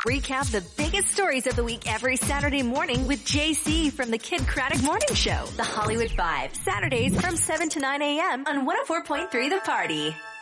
Recap the biggest stories of the week every Saturday morning with JC from the Kid Craddock Morning Show. The Hollywood Five, Saturdays from 7 to 9 a.m. on 104.3 The Party.